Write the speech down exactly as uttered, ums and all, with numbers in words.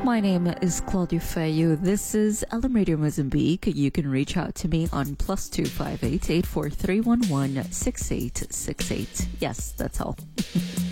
My name is Claudia Feyu. This is L M Radio Mozambique. You can reach out to me on plus two five eight, eight four three one one, six eight six eight. Yes, that's all.